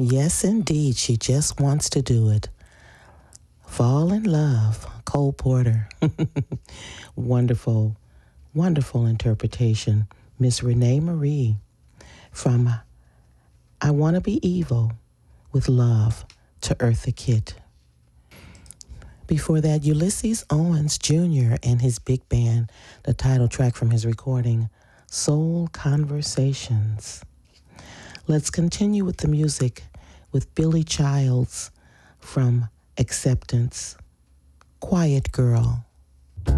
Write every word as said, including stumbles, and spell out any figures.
Yes, indeed. She just wants to do it. Fall in love. Cole Porter. Wonderful, wonderful interpretation. Miss Renee Marie from I Want to Be Evil with Love to Eartha Kitt. Before that, Ulysses Owens Junior and his big band, the title track from his recording, Soul Conversations. Let's continue with the music with Billy Childs from Acceptance, Quiet Girl.